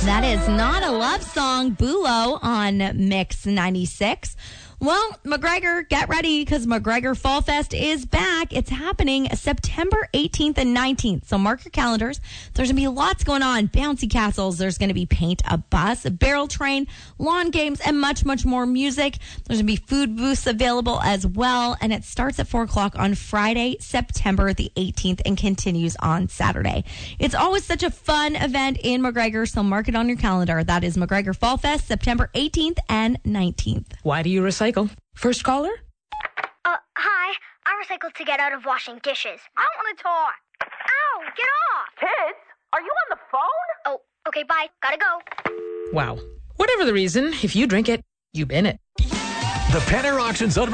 That is Not a Love Song, Bulo on Mix 96. Well, McGregor, get ready because McGregor Fall Fest is back. It's happening September 18th and 19th. So mark your calendars. There's going to be lots going on. Bouncy castles. There's going to be paint a bus, a barrel train, lawn games, and much, much more music. There's going to be food booths available as well. And it starts at 4 o'clock on Friday, September the 18th and continues on Saturday. It's always such a fun event in McGregor, so mark it on your calendar. That is McGregor Fall Fest, September 18th and 19th. Why do you recycle? First caller? Hi. I recycle to get out of washing dishes. I want to talk. Ow, get off. Kids, are you on the phone? Oh, okay, bye. Gotta go. Wow. Whatever the reason, if you drink it, you bin it. The Penner Auctions